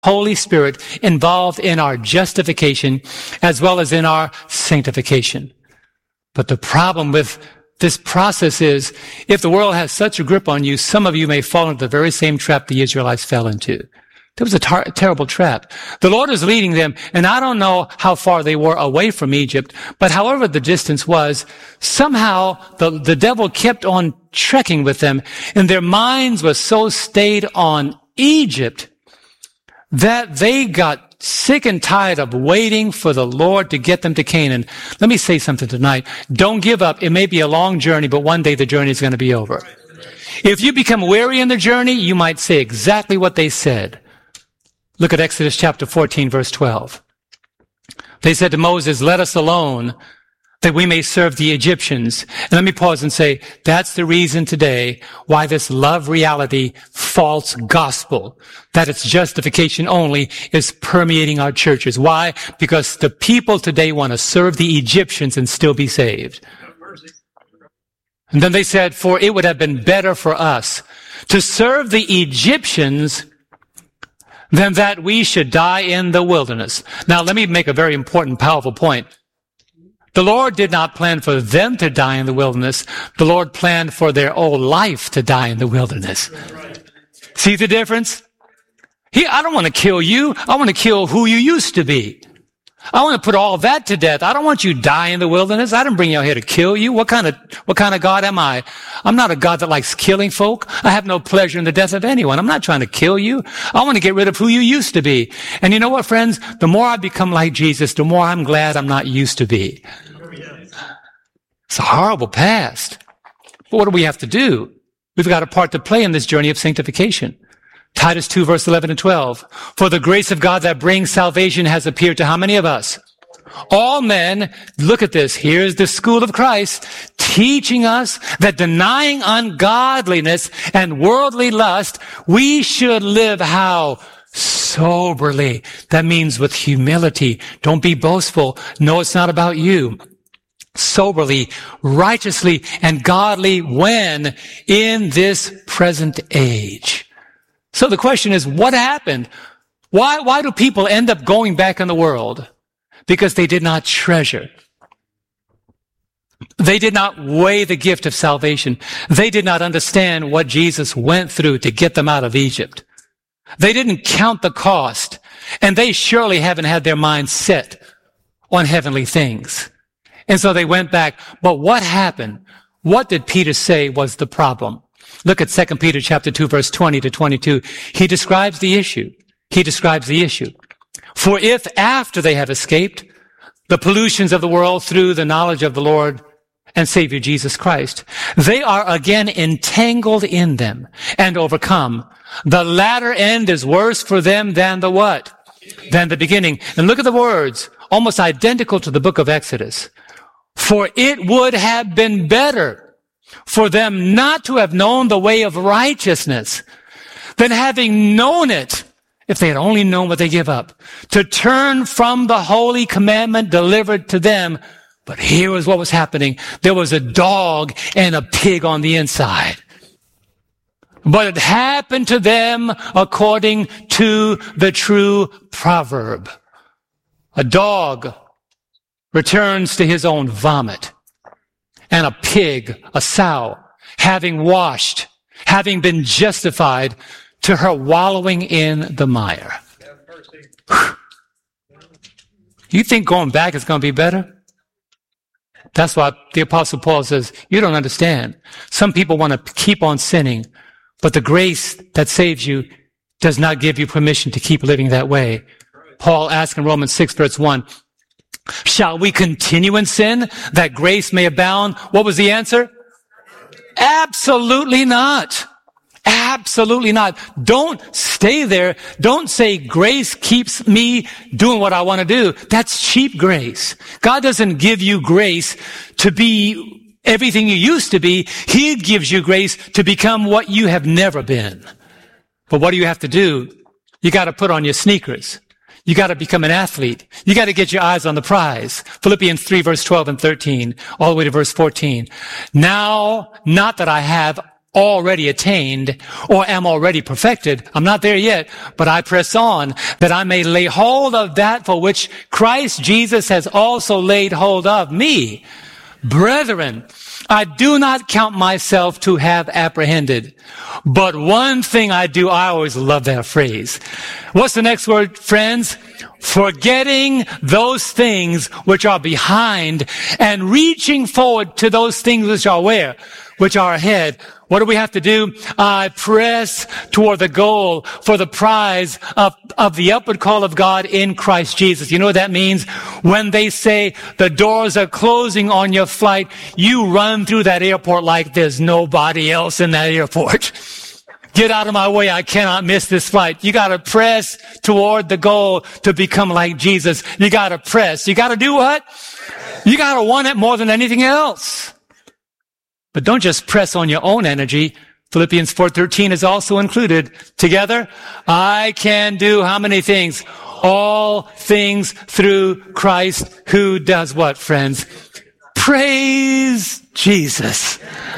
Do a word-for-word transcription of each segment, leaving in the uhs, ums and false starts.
Holy Spirit involved in our justification as well as in our sanctification. But the problem with this process is, if the world has such a grip on you, some of you may fall into the very same trap the Israelites fell into. It was a tar- terrible trap. The Lord is leading them, and I don't know how far they were away from Egypt, but however the distance was, somehow the, the devil kept on trekking with them, and their minds were so stayed on Egypt that they got sick and tired of waiting for the Lord to get them to Canaan. Let me say something tonight. Don't give up. It may be a long journey, but one day the journey is going to be over. If you become weary in the journey, you might say exactly what they said. Look at Exodus chapter fourteen, verse twelve. They said to Moses, "Let us alone, that we may serve the Egyptians." And let me pause and say, that's the reason today why this love reality false gospel, that it's justification only, is permeating our churches. Why? Because the people today want to serve the Egyptians and still be saved. And then they said, "For it would have been better for us to serve the Egyptians than that we should die in the wilderness." Now, let me make a very important, powerful point. The Lord did not plan for them to die in the wilderness. The Lord planned for their old life to die in the wilderness. See the difference? He, I don't want to kill you. I want to kill who you used to be. I want to put all that to death. I don't want you to die in the wilderness. I didn't bring you out here to kill you. What kind of, what kind of God am I? I'm not a God that likes killing folk. I have no pleasure in the death of anyone. I'm not trying to kill you. I want to get rid of who you used to be. And you know what, friends? The more I become like Jesus, the more I'm glad I'm not used to be. It's a horrible past. But what do we have to do? We've got a part to play in this journey of sanctification. Titus two, verse eleven and twelve. "For the grace of God that brings salvation has appeared to how many of us? All men." Look at this. Here's the school of Christ teaching us that denying ungodliness and worldly lust, we should live how? Soberly. That means with humility. Don't be boastful. No, it's not about you. Soberly, righteously, and godly when? In this present age. So the question is, what happened? Why, why do people end up going back in the world? Because they did not treasure. They did not weigh the gift of salvation. They did not understand what Jesus went through to get them out of Egypt. They didn't count the cost, and they surely haven't had their minds set on heavenly things. And so they went back. But what happened? What did Peter say was the problem? Look at Second Peter chapter two, verse twenty to twenty-two. He describes the issue. He describes the issue. "For if after they have escaped the pollutions of the world through the knowledge of the Lord and Savior Jesus Christ, they are again entangled in them and overcome, the latter end is worse for them than the what? Than the beginning." And look at the words, almost identical to the book of Exodus. "For it would have been better for them not to have known the way of righteousness than having known it," if they had only known what they give up, "to turn from the holy commandment delivered to them." But here was what was happening. There was a dog and a pig on the inside. "But it happened to them according to the true proverb. A dog returns to his own vomit, and a pig, a sow, having washed, having been justified, to her wallowing in the mire." You think going back is going to be better? That's why the Apostle Paul says, you don't understand. Some people want to keep on sinning, but the grace that saves you does not give you permission to keep living that way. Paul asks in Romans six, verse one, "Shall we continue in sin that grace may abound?" What was the answer? Absolutely not. Absolutely not. Don't stay there. Don't say grace keeps me doing what I want to do. That's cheap grace. God doesn't give you grace to be everything you used to be. He gives you grace to become what you have never been. But what do you have to do? You got to put on your sneakers. You got to become an athlete. You got to get your eyes on the prize. Philippians three, verse twelve and thirteen, all the way to verse fourteen. "Now, not that I have already attained or am already perfected. I'm not there yet, but I press on that I may lay hold of that for which Christ Jesus has also laid hold of me. Brethren, I do not count myself to have apprehended, but one thing I do. I always love that phrase. What's the next word, friends? Forgetting those things which are behind and reaching forward to those things which are where? Which are ahead. What do we have to do? I press toward the goal for the prize of, of the upward call of God in Christ Jesus. You know what that means? When they say the doors are closing on your flight, you run through that airport like there's nobody else in that airport. Get out of my way. I cannot miss this flight. You got to press toward the goal to become like Jesus. You got to press. You got to do what? You got to want it more than anything else. But don't just press on your own energy. Philippians four thirteen is also included. Together, I can do how many things? All things through Christ who does what, friends? Praise Jesus.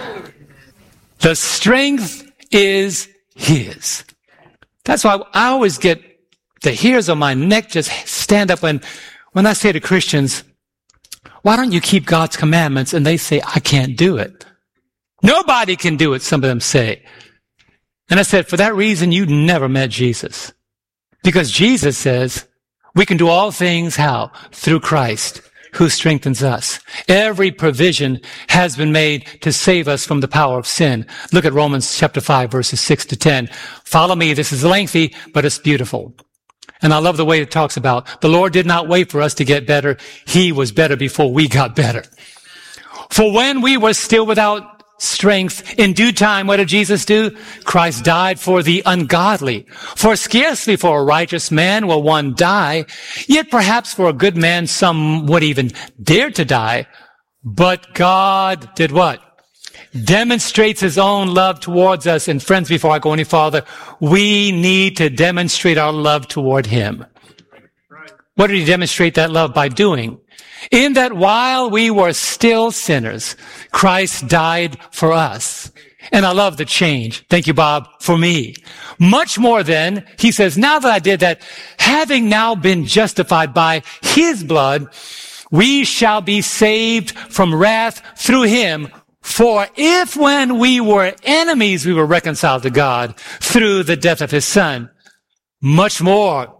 The strength is His. That's why I always get the hairs on my neck just stand up when, when I say to Christians, why don't you keep God's commandments? And they say, I can't do it. Nobody can do it, some of them say. And I said, for that reason, you never met Jesus. Because Jesus says, we can do all things, how? Through Christ, who strengthens us. Every provision has been made to save us from the power of sin. Look at Romans chapter five, verses six to ten. Follow me. This is lengthy, but it's beautiful. And I love the way it talks about the Lord did not wait for us to get better. He was better before we got better. For when we were still without strength, in due time, what did Jesus do? Christ died for the ungodly. For scarcely for a righteous man will one die, yet perhaps for a good man some would even dare to die. But God did what? Demonstrates His own love towards us. And friends, before I go any farther, we need to demonstrate our love toward Him. What did He demonstrate that love by doing? In that while we were still sinners, Christ died for us. And I love the change. Thank you, Bob, for me. Much more then, He says, now that I did that, having now been justified by His blood, we shall be saved from wrath through Him. For if when we were enemies, we were reconciled to God through the death of His Son, much more,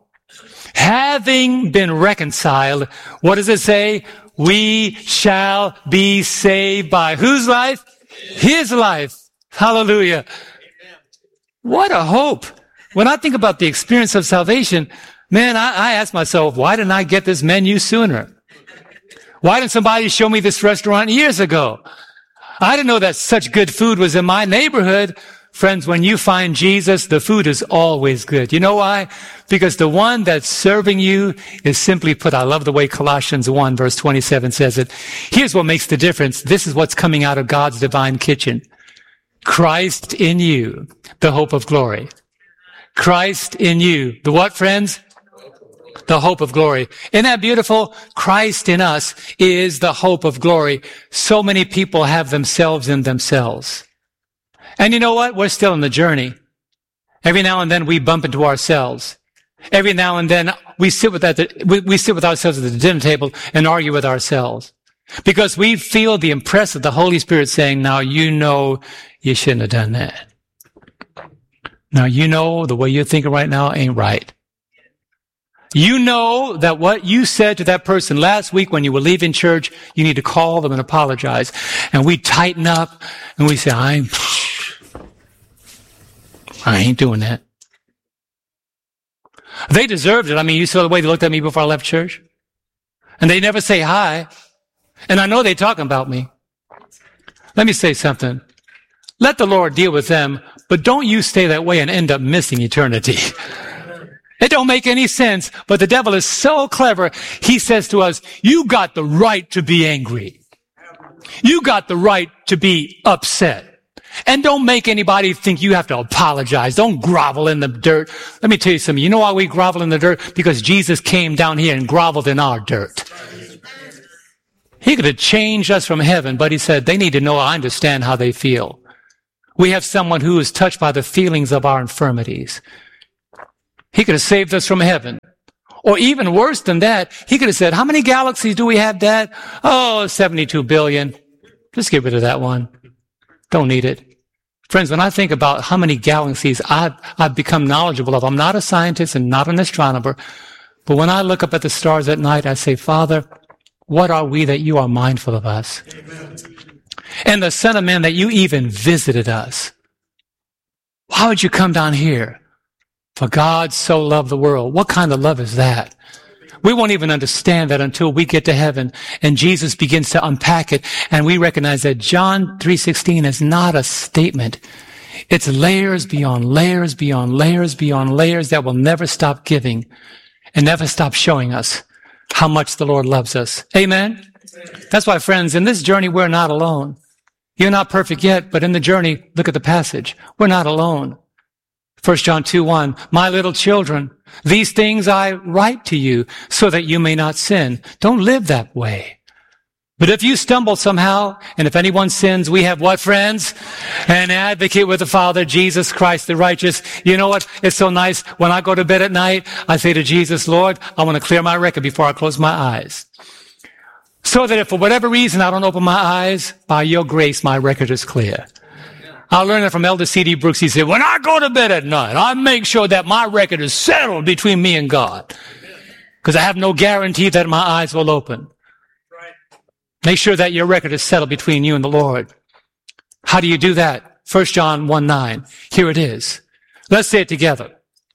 having been reconciled, what does it say? We shall be saved by whose life? His life. Hallelujah. What a hope. When I think about the experience of salvation, man, I, I ask myself, why didn't I get this menu sooner? Why didn't somebody show me this restaurant years ago? I didn't know that such good food was in my neighborhood. Friends, when you find Jesus, the food is always good. You know why? Because the one that's serving you is simply put, I love the way Colossians one verse twenty-seven says it. Here's what makes the difference. This is what's coming out of God's divine kitchen. Christ in you, the hope of glory. Christ in you. The what, friends? The hope of glory. Isn't that beautiful? Christ in us is the hope of glory. So many people have themselves in themselves. And you know what? We're still in the journey. Every now and then we bump into ourselves. Every now and then we sit with that, we, we sit with ourselves at the dinner table and argue with ourselves. Because we feel the impress of the Holy Spirit saying, now you know you shouldn't have done that. Now you know the way you're thinking right now ain't right. You know that what you said to that person last week when you were leaving church, you need to call them and apologize. And we tighten up and we say, I'm, I ain't doing that. They deserved it. I mean, you saw the way they looked at me before I left church. And they never say hi. And I know they're talking about me. Let me say something. Let the Lord deal with them, but don't you stay that way and end up missing eternity. It don't make any sense, but the devil is so clever. He says to us, you got the right to be angry. You got the right to be upset. And don't make anybody think you have to apologize. Don't grovel in the dirt. Let me tell you something. You know why we grovel in the dirt? Because Jesus came down here and groveled in our dirt. He could have changed us from heaven, but he said, they need to know I understand how they feel. We have someone who is touched by the feelings of our infirmities. He could have saved us from heaven. Or even worse than that, he could have said, how many galaxies do we have, Dad? Oh, seventy-two billion. Just get rid of that one. Don't need it. Friends, when I think about how many galaxies I've, I've become knowledgeable of, I'm not a scientist and not an astronomer, but when I look up at the stars at night, I say, Father, what are we that you are mindful of us? Amen. And the Son of Man that you even visited us. Why would you come down here? For God so loved the world. What kind of love is that? We won't even understand that until we get to heaven and Jesus begins to unpack it and we recognize that John three sixteen is not a statement. It's layers beyond layers beyond layers beyond layers that will never stop giving and never stop showing us how much the Lord loves us. Amen? That's why, friends, in this journey, we're not alone. You're not perfect yet, but in the journey, look at the passage. We're not alone. First John two one, my little children, these things I write to you so that you may not sin. Don't live that way. But if you stumble somehow, and if anyone sins, we have what, friends? An advocate with the Father, Jesus Christ the righteous. You know what? It's so nice. When I go to bed at night, I say to Jesus, Lord, I want to clear my record before I close my eyes. So that if for whatever reason I don't open my eyes, by your grace, my record is clear. I learned that from Elder C D Brooks. He said, when I go to bed at night, I make sure that my record is settled between me and God. Because I have no guarantee that my eyes will open. Make sure that your record is settled between you and the Lord. How do you do that? First John one nine. Here it is. Let's say it together.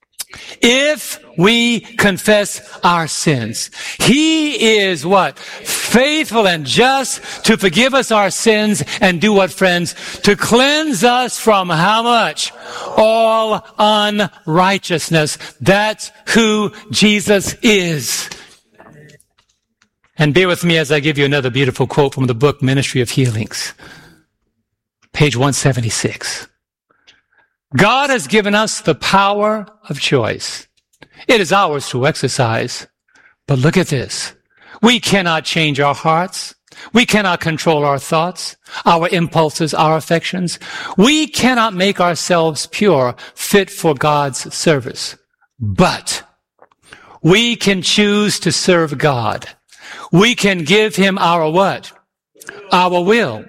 If we confess our sins, He is what? Faithful and just to forgive us our sins and do what, friends? To cleanse us from how much? All unrighteousness. That's who Jesus is. And bear with me as I give you another beautiful quote from the book Ministry of Healings. Page one seventy-six. God has given us the power of choice. It is ours to exercise. But look at this. We cannot change our hearts. We cannot control our thoughts, our impulses, our affections. We cannot make ourselves pure, fit for God's service. But we can choose to serve God. We can give Him our what? Our will.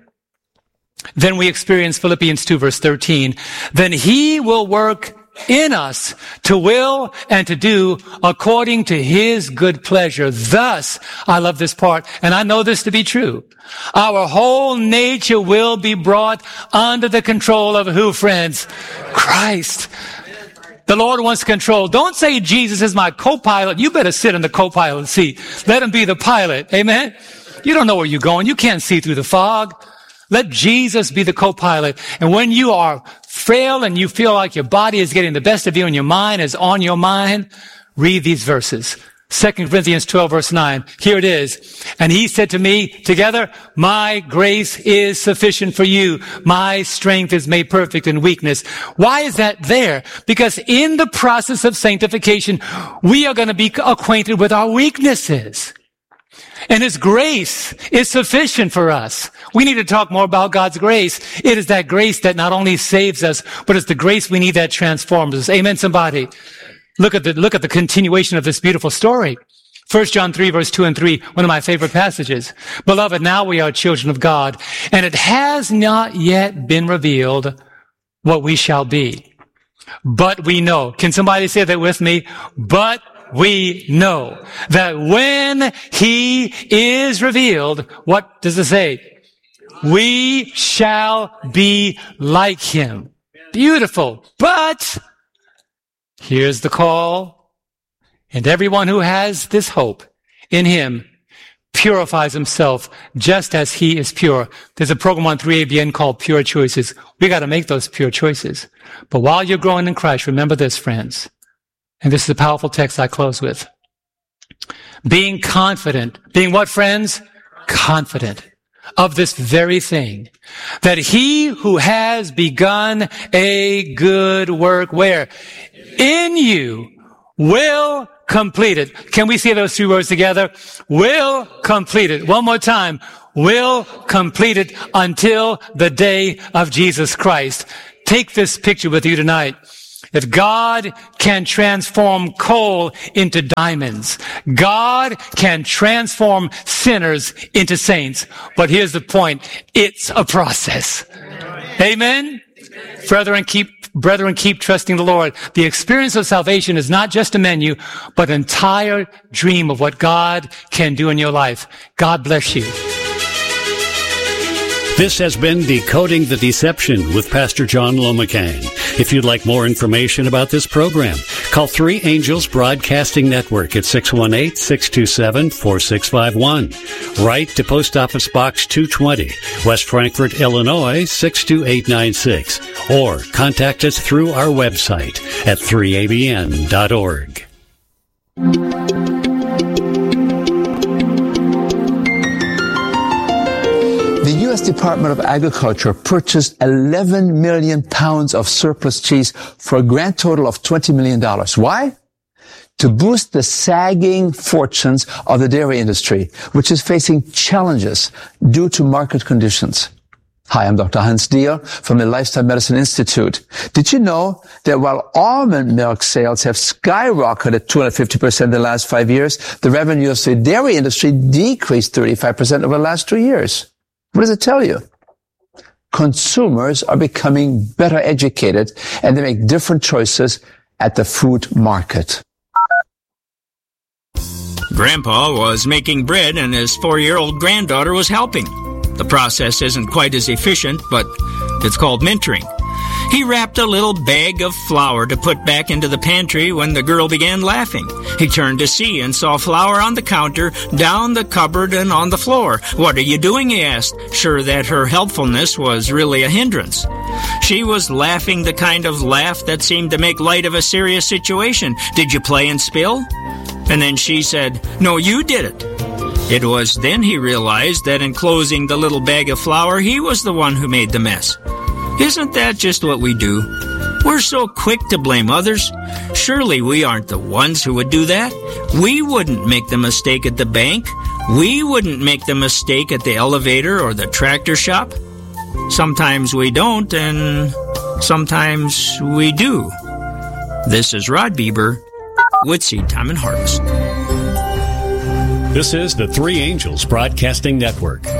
Then we experience Philippians two verse thirteen. Then He will work in us to will and to do according to His good pleasure. Thus, I love this part, and I know this to be true. Our whole nature will be brought under the control of who, friends? Christ. The Lord wants control. Don't say Jesus is my co-pilot. You better sit in the co-pilot seat. Let Him be the pilot. Amen? You don't know where you're going. You can't see through the fog. Let Jesus be the co-pilot. And when you are frail and you feel like your body is getting the best of you and your mind is on your mind, read these verses. Second Corinthians twelve verse nine. Here it is. And He said to me, together, my grace is sufficient for you. My strength is made perfect in weakness. Why is that there? Because in the process of sanctification, we are going to be acquainted with our weaknesses. And His grace is sufficient for us. We need to talk more about God's grace. It is that grace that not only saves us, but it's the grace we need that transforms us. Amen, somebody. Look at the, look at the continuation of this beautiful story. First John three verse two and three, one of my favorite passages. Beloved, now we are children of God, and it has not yet been revealed what we shall be. But we know. Can somebody say that with me? But we know that when He is revealed, what does it say? We shall be like Him. Beautiful. But here's the call. And everyone who has this hope in Him purifies himself just as He is pure. There's a program on three A B N called Pure Choices. We got to make those pure choices. But while you're growing in Christ, remember this, friends. And this is a powerful text I close with. Being confident. Being what, friends? Confident of this very thing. That He who has begun a good work, where? In you, will complete it. Can we say those three words together? Will complete it. One more time. will complete it until the day of Jesus Christ. Take this picture with you tonight. If God can transform coal into diamonds, God can transform sinners into saints. But here's the point. It's a process. Amen? Brethren, keep, brethren, keep trusting the Lord. The experience of salvation is not just a menu, but an entire dream of what God can do in your life. God bless you. This has been Decoding the Deception with Pastor John Lomacang. If you'd like more information about this program, call Three Angels Broadcasting Network at six one eight, six two seven, four six five one. Write to Post Office Box two twenty, West Frankfort, Illinois, six two eight nine six. Or contact us through our website at three A B N dot org. The U S Department of Agriculture purchased eleven million pounds of surplus cheese for a grand total of twenty million dollars. Why? To boost the sagging fortunes of the dairy industry, which is facing challenges due to market conditions. Hi, I'm Doctor Hans Diehl from the Lifestyle Medicine Institute. Did you know that while almond milk sales have skyrocketed two hundred fifty percent in the last five years, the revenue of the dairy industry decreased thirty-five percent over the last two years? What does it tell you? Consumers are becoming better educated and they make different choices at the food market. Grandpa was making bread and his four-year-old granddaughter was helping. The process isn't quite as efficient, but it's called mentoring. He wrapped a little bag of flour to put back into the pantry when the girl began laughing. He turned to see and saw flour on the counter, down the cupboard, and on the floor. "What are you doing?" he asked, sure that her helpfulness was really a hindrance. She was laughing the kind of laugh that seemed to make light of a serious situation. "Did you play and spill?" And then she said, "No, you did it." It was then he realized that in closing the little bag of flour, he was the one who made the mess. Isn't that just what we do? We're so quick to blame others. Surely we aren't the ones who would do that. We wouldn't make the mistake at the bank. We wouldn't make the mistake at the elevator or the tractor shop. Sometimes we don't, and sometimes we do. This is Rod Bieber with Seed Time and Harvest. This is the Three Angels Broadcasting Network.